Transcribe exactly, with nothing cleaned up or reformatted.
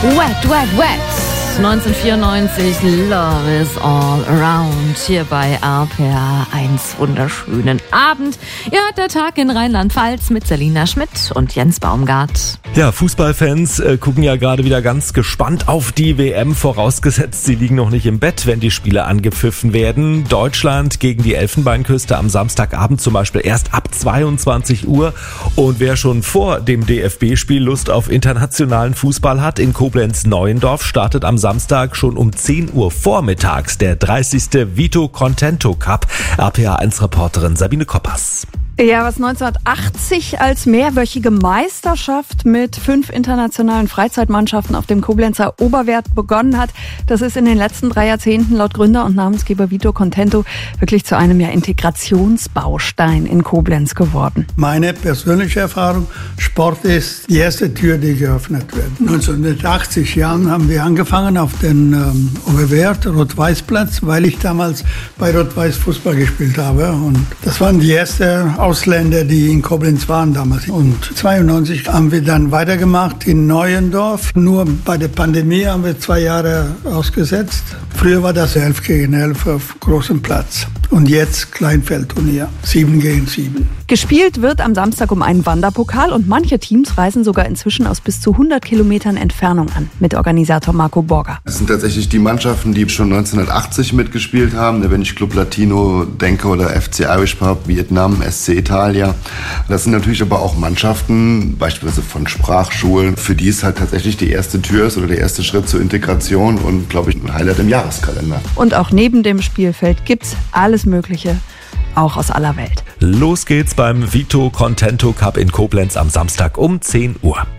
Wet, wet, wet. neunzehnhundertvierundneunzig, Love is all around. Hier bei R P R eins. Wunderschönen Abend. Ihr hört der Tag in Rheinland-Pfalz mit Selina Schmidt und Jens Baumgart. Ja, Fußballfans äh, gucken ja gerade wieder ganz gespannt auf die W M, vorausgesetzt sie liegen noch nicht im Bett, wenn die Spiele angepfiffen werden. Deutschland gegen die Elfenbeinküste am Samstagabend zum Beispiel erst ab zweiundzwanzig Uhr. Und wer schon vor dem D F B-Spiel Lust auf internationalen Fußball hat, in Koblenz-Neuendorf startet am Samstag schon um zehn Uhr vormittags der dreißigste Vito Contento Cup. R P R eins Reporterin Sabine Koppers. Ja, was neunzehnhundertachtzig als mehrwöchige Meisterschaft mit fünf internationalen Freizeitmannschaften auf dem Koblenzer Oberwert begonnen hat, das ist in den letzten drei Jahrzehnten laut Gründer und Namensgeber Vito Contento wirklich zu einem ja Integrationsbaustein in Koblenz geworden. Meine persönliche Erfahrung, Sport ist die erste Tür, die geöffnet wird. neunzehnhundertachtzig Jahren haben wir angefangen auf den ähm, Oberwert, Rot-Weiß-Platz, weil ich damals bei Rot-Weiß Fußball gespielt habe. Und das waren die ersten Ausländer, die in Koblenz waren damals. Und zweiundneunzig haben wir dann weitergemacht in Neuendorf. Nur bei der Pandemie haben wir zwei Jahre ausgesetzt. Früher war das elf gegen elf auf großem Platz. Und jetzt Kleinfeldturnier, sieben gegen sieben. Gespielt wird am Samstag um einen Wanderpokal und manche Teams reisen sogar inzwischen aus bis zu hundert Kilometern Entfernung an, mit Organisator Marco Borger. Das sind tatsächlich die Mannschaften, die schon neunzehnhundertachtzig mitgespielt haben. Wenn ich Club Latino denke oder F C Irish Pub, Vietnam, S C Italia. Das sind natürlich aber auch Mannschaften, beispielsweise von Sprachschulen, für die es halt tatsächlich die erste Tür ist oder der erste Schritt zur Integration und, glaube ich, ein Highlight im Jahreskalender. Und auch neben dem Spielfeld gibt's alles Mögliche, auch aus aller Welt. Los geht's beim Vito Contento Cup in Koblenz am Samstag um zehn Uhr.